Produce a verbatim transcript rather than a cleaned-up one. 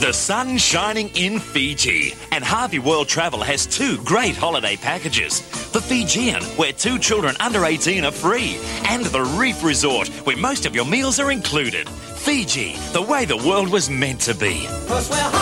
The sun's shining in Fiji, and Harvey World Travel has two great holiday packages. The Fijian, where two children under eighteen are free, and the Reef Resort, where most of your meals are included. Fiji, the way the world was meant to be.